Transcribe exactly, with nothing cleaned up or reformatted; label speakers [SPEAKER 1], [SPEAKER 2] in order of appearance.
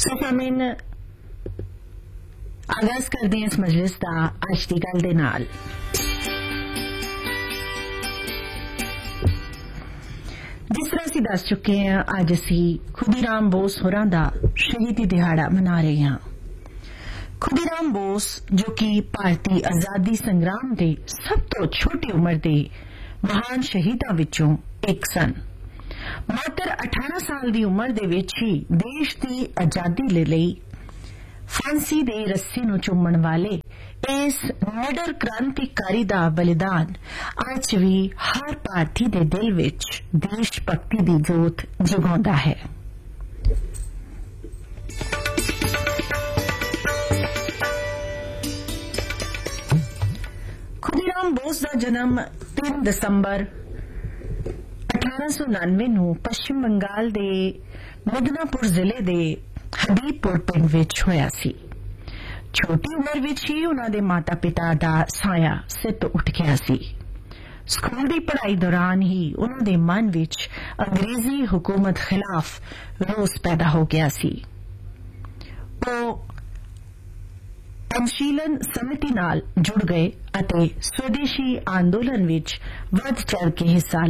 [SPEAKER 1] सो सामीन आगाज करते हैं इस मजलिस का अज की गल दे नाल। जिस तरह असीं दस चुके हैं अज असीं खुदीराम बोस होरां दा शहीदी दिहाड़ा मना रहे हैं। खुदीराम बोस जो कि भारतीय आजादी संग्राम दे सब तो छोटी उम्र दे महान शहीदां विचों एक सन। मात्र अठारह साल की उम्र दे विच ही देश की आजादी ले लई फांसी दे रस्सी नूं चुम्मण वाले इस निडर क्रांतिकारी दा बलिदान अज भी हर भारती दे दिल विच देश भक्ति दी जोत जगाउंदा है। खुदीराम बोस का जन्म तीन दिसंबर अठारह सौ उनानवे नूं पश्चिम बंगाल दे मिदनापुर जिले दे हबीबपुर पिंड विच होया सी। छोटी उम्र विच ही उन्हां दे माता पिता दा साया सिर तो उठ गया सी। स्कूल दी पढ़ाई दौरान ही उन्हां दे मन विच अंग्रेजी हुकूमत खिलाफ रोस पैदा हो गया सी। वो अनुशीलन समिति नाल जुड़ गए अते स्वदेशी आंदोलन विच वध चढ़ के हिस्सा